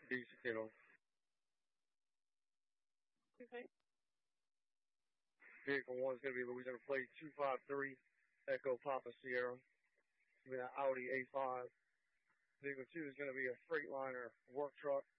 East Kilo. Okay. Vehicle 1 is going to be Louisiana plate 253 Echo Papa Sierra. It's going to be an Audi A5. Vehicle 2 is going to be a Freightliner work truck.